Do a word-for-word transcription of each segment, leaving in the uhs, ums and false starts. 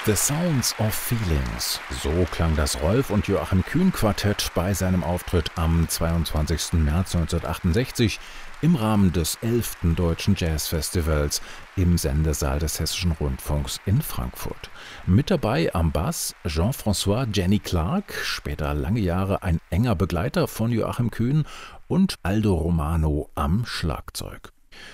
The Sounds of Feelings. So klang das Rolf und Joachim Kühn Quartett bei seinem Auftritt am zweiundzwanzigsten März neunzehnhundertachtundsechzig im Rahmen des elften Deutschen Jazzfestivals im Sendesaal des Hessischen Rundfunks in Frankfurt. Mit dabei am Bass Jean-François Jenny Clark, später lange Jahre ein enger Begleiter von Joachim Kühn, und Aldo Romano am Schlagzeug.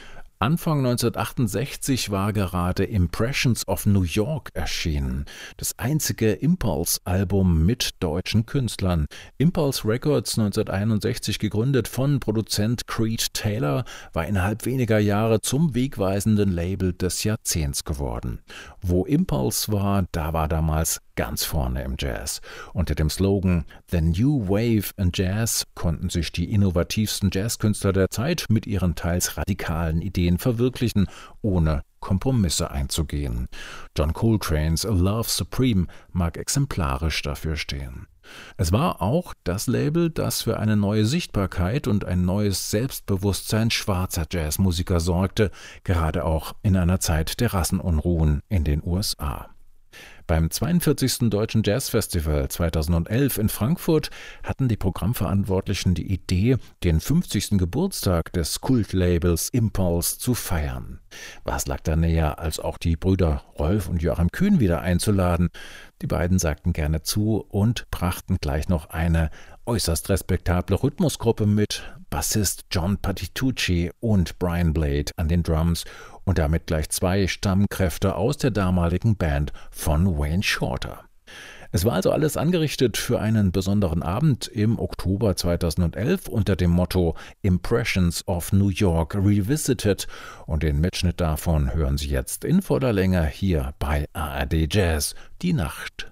Anfang neunzehnhundertachtundsechzig war gerade Impressions of New York erschienen, das einzige Impulse-Album mit deutschen Künstlern. Impulse Records, neunzehnhunderteinundsechzig gegründet von Produzent Creed Taylor, war innerhalb weniger Jahre zum wegweisenden Label des Jahrzehnts geworden. Wo Impulse war, da war damals ganz vorne im Jazz. Unter dem Slogan The New Wave in Jazz konnten sich die innovativsten Jazzkünstler der Zeit mit ihren teils radikalen Ideen verwirklichen, ohne Kompromisse einzugehen. John Coltrane's A Love Supreme mag exemplarisch dafür stehen. Es war auch das Label, das für eine neue Sichtbarkeit und ein neues Selbstbewusstsein schwarzer Jazzmusiker sorgte, gerade auch in einer Zeit der Rassenunruhen in den U S A. Beim zweiundvierzigsten Deutschen Jazzfestival zweitausendelf in Frankfurt hatten die Programmverantwortlichen die Idee, den fünfzigsten Geburtstag des Kultlabels Impulse zu feiern. Was lag da näher, als auch die Brüder Rolf und Joachim Kühn wieder einzuladen? Die beiden sagten gerne zu und brachten gleich noch eine äußerst respektable Rhythmusgruppe mit, Bassist John Patitucci und Brian Blade an den Drums und damit gleich zwei Stammkräfte aus der damaligen Band von Wayne Shorter. Es war also alles angerichtet für einen besonderen Abend im Oktober zweitausendelf unter dem Motto Impressions of New York Revisited, und den Mitschnitt davon hören Sie jetzt in voller Länge hier bei A R D Jazz, die Nacht